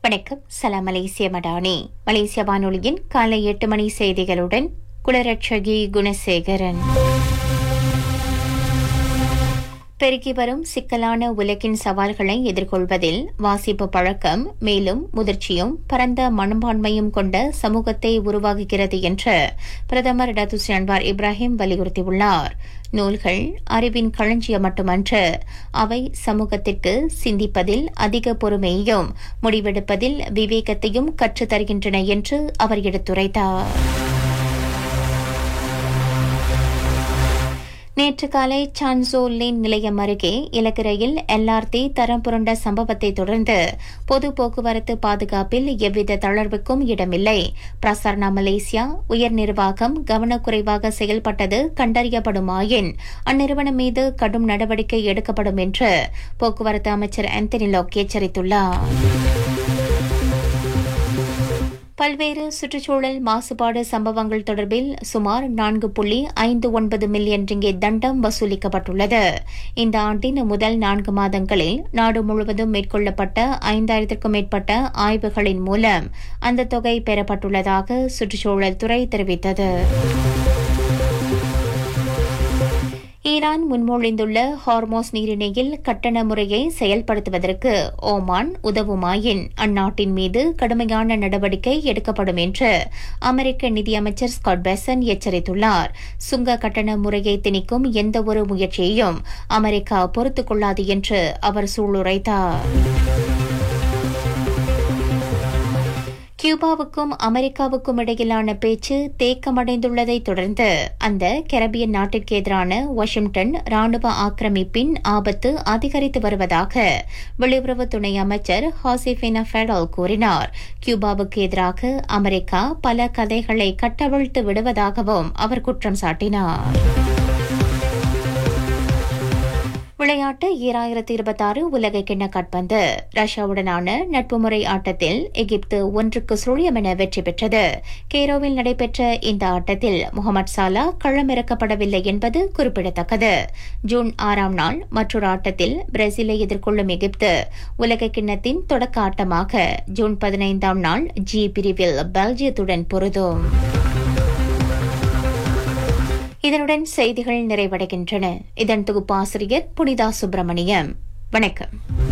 வணக்கம். சலாம் மலேசிய மடானி. மலேசிய வானொலியின் காலை 8 மணி செய்திகளுடன் குலரட்சகி குணசேகரன். பெருகி வரும் சிக்கலான உலகின் சவால்களை எதிர்கொள்வதில் வாசிப்பு பழக்கம் மேலும் முதிர்ச்சியும் பரந்த மனப்பான்மையும் கொண்ட சமூகத்தை உருவாகுகிறது என்று பிரதமர் டத்துஸ்ரீ அன்வார் இப்ராஹிம் வலியுறுத்தியுள்ளார். நூல்கள் அறிவின் களஞ்சியம் மட்டுமன்று, அவை சமூகத்திற்கு சிந்திப்பதில் அதிக பொறுமையையும் முடிவெடுப்பதில் விவேகத்தையும் கற்றுத் தருகின்றன என்று அவர் எடுத்துரைத்தார். நேற்று காலை சான்சோ லேன் நிலையம் அருகே இலக்கு ரயில் LRT தரம் புரண்ட சம்பவத்தை தொடர்ந்து பொது போக்குவரத்து பாதுகாப்பில் எவ்வித தளர்வுக்கும் இடமில்லை. பிரசாரணா மலேசியா உயர் நிர்வாகம் கவனக்குறைவாக செயல்பட்டது கண்டறியப்படுமாயின் அந்நிறுவனம் மீது கடும் நடவடிக்கை எடுக்கப்படும் என்று போக்குவரத்து அமைச்சர் ஆந்தனி லாக் எச்சரித்துள்ளார். பல்வேறு சுற்றுச்சூழல் மாசுபாடு சம்பவங்கள் தொடர்பில் சுமார் 4.59 மில்லியன் ரிங்கெட் தண்டம் வசூலிக்கப்பட்டுள்ளது. இந்த ஆண்டின் முதல் 4 மாதங்களில் நாடு முழுவதும் மேற்கொள்ளப்பட்ட 5000க்கும் மேற்பட்ட ஆய்வுகளின் மூலம் அந்த தொகை பெறப்பட்டுள்ளதாக சுற்றுச்சூழல் துறை தெரிவித்தது. ஈரான் முன்மொழிந்துள்ள ஹார்மோஸ் நீரிணையில் கட்டண முறையை செயல்படுத்துவதற்கு ஓமான் உதவுமாயின் அந்நாட்டின் மீது கடுமையான நடவடிக்கை எடுக்கப்படும் என்று அமெரிக்க நிதியமைச்சர் ஸ்காட் பெசன் எச்சரித்துள்ளார். சுங்க கட்டண முறையை திணிக்கும் எந்தவொரு முயற்சியையும் அமெரிக்கா பொறுத்துக் கொள்ளாது என்று அவர் சூளுரைத்தார். கியூபாவுக்கும் அமெரிக்காவுக்கும் இடையிலான பேச்சு தேக்கமடைந்துள்ளதை தொடர்ந்து அந்த கரீபியன் நாட்டிற்கு எதிரான வாஷிங்டன் ராணுவ ஆக்கிரமிப்பின் ஆபத்து அதிகரித்து வருவதாக வெளியுறவு துணை அமைச்சர் ஹாசிஃபினா ஃபெடல் கூறினார். கியூபாவுக்கு எதிராக அமெரிக்கா பல கதைகளை கட்டவிழ்த்து விடுவதாகவும் அவர் குற்றம் சாட்டினார். விளையாட்டு 2026 உலகக்கிண்ண கால்பந்து. ரஷ்யாவுடனான நட்பு முறை ஆட்டத்தில் எகிப்து 1-0 என வெற்றி பெற்றது. கெய்ரோவில் நடைபெற்ற இந்த ஆட்டத்தில் முகமது சாலா களமிறக்கப்படவில்லை என்பது குறிப்பிடத்தக்கது. ஜூன் 6ஆம் நாள் மற்றொரு ஆட்டத்தில் பிரேசிலை எதிர்கொள்ளும் எகிப்து உலகக்கிண்ணத்தின் தொடக்க ஆட்டமாக ஜூன் 15ஆம் நாள் ஜி பிரிவில் பெல்ஜியத்துடன் பொருதும். இதனுடன் செய்திகள் நிறைவடைகின்றன. இதன் தொகுப்பாசிரியர் புனிதா சுப்பிரமணியம். வணக்கம்.